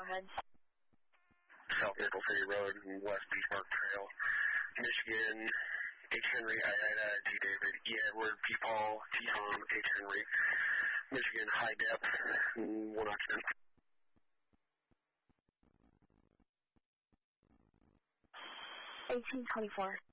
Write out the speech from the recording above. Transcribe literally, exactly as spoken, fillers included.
ahead. South Maple City Road and West Bismarck Trail, Michigan, H. Henry, I, Ida, G. David, E. Edward, P. Paul, T. Tom, H. Henry, Michigan, high depth, one occupant. eighteen twenty-four.